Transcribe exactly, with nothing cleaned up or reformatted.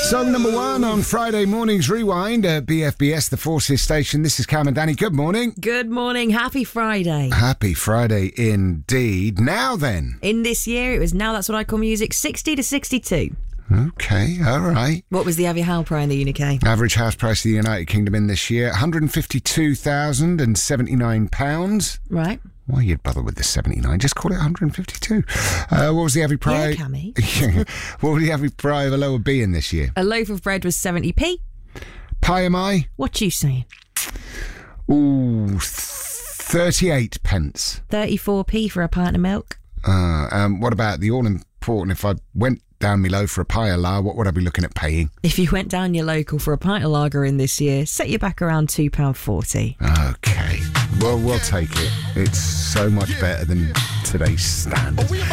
Song number one on Friday morning's Rewind at B F B S, the Forces station. This is Cam and Danny. Good morning. Good morning. Happy Friday. Happy Friday indeed. Now then. In this year, it was Now That's What I Call Music, sixty to sixty-two. Okay, all right. What was the average house price in the U K? Average house price of the United Kingdom in this year, one hundred fifty-two thousand seventy-nine pounds. Right. Why you'd bother with the seventy-nine? Just call it one hundred fifty-two. Uh, what was the average price? Yeah, Cammy. What was the average price of a lower B in this year? A loaf of bread was seventy p. Pie am I? What you saying? Ooh, thirty-eight pence. thirty-four p for a pint of milk. Uh, um, what about the all-important, if I went down me low for a pie of la, what would I be looking at paying? If you went down your local for a pint of lager in this year, set you back around two pounds forty. Okay. Well, we'll take it. It's so much better than today's standard.